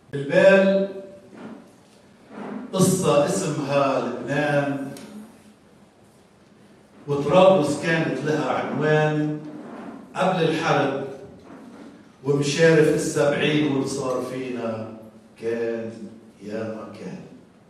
بالبال قصة اسمها لبنان، وطرابلس كانت لها عنوان قبل الحرب، ومشارف السبعين واللي صار فينا كان يا ما كان.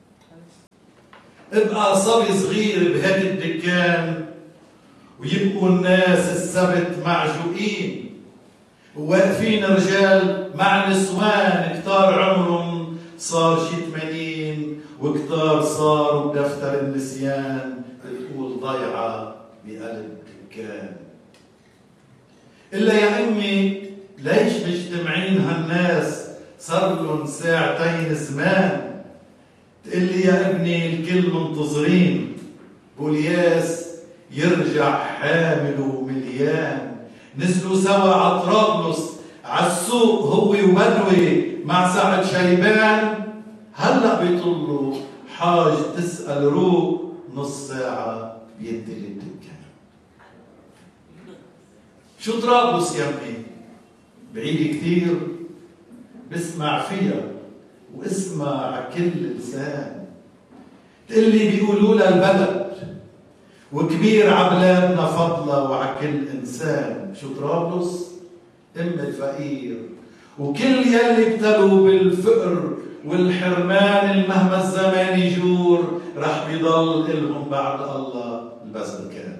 ابقى صبي صغير بهدي الدكان، ويبقوا الناس السبت معجوقين، وواقفين رجال مع نسوان كتار عمرهم صار شي 80، وكتار صاروا بدفتر النسيان بتقول ضيعة بقلب دكان. إلا يا أمي ليش مجتمعين هالناس صار لهم ساعتين زمان؟ تقلي يا ابني الكل منتظرين بولياس يرجع حامل ومليان. نزلوا سوا على طرابلس عالسوق هو وبدوي مع سعد شيبان، هلا بيطلوا حاج تسأل روق نص ساعة بيدي الدكان. شو طرابلس يا ابني؟ بعيد كثير، بسمع فيها واسمع عكل لسان. تقلي بيقولوا لها البلد وكبير عبلادنا فضلة وعكل إنسان. شو طرابلس؟ أم الفقير، وكل يلي ابتلوا بالفقر والحرمان المهما الزمان يجور رح بيضل إلهم بعد الله البذل كان.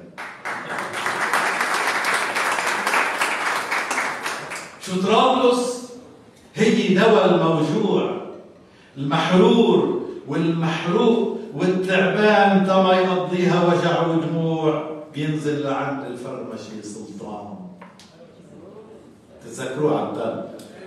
شو طرابلس؟ هي دواء الموجوع، المحرور والمحروق والتعبان تما يقضيها وجع ودموع، بينزل لعند الفرمشي سلطان. تذكروه عبدال.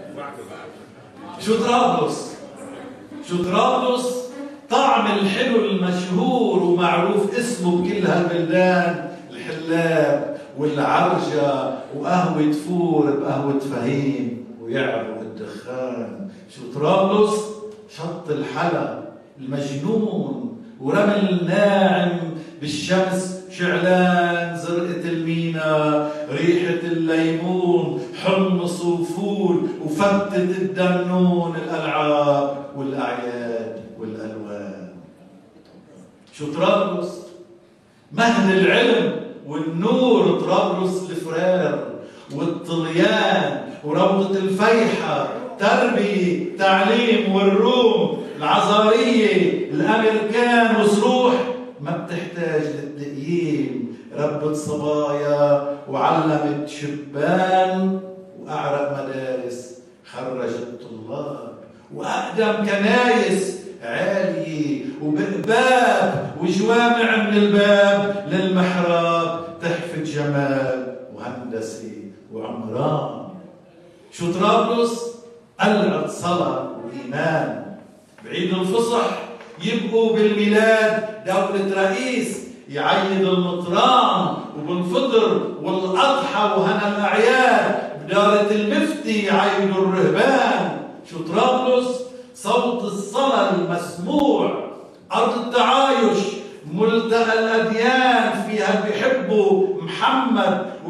شو طرابلس؟ شو طرابلس؟ طعم الحلو المشهور ومعروف اسمه بكل هالبلدان، الحلاب والعرجة وقهوة فور بقهوة فهيم ويعرق الدخان. شو طرابلس؟ شط الحلا المجنون ورمل ناعم بالشمس شعلان، زرقة المينا، ريحة الليمون، حمص وفول وفتة الدنون، الألعاب والأعياد والألوان. شو طرابلس؟ مهد العلم والنور، طرابلس الفرار والطليان وروضة الفيحة، تربية تعليم والروم، العزارية الأمريكان وصروح ما بتحتاج للتقييم، ربت صبايا وعلمت شبان، وأعرق مدارس خرجت طلاب، وأقدم كنايس عالية وبقباب وجوامع من الباب للمحراب، تحفة جمال وهندسة وعمران. شو طرابلس؟ قلعة صلاة وإيمان. بعيد الفصح يبقوا بالميلاد دولة رئيس يعيد المطران، وبالفطر والأضحى وهنا الأعياد بدارة المفتي يعيدوا الرهبان. شو طرابلس؟ صوت الصلاة المسموع، أرض التعايش، ملتقى الأديان، فيها بيحبوا محمد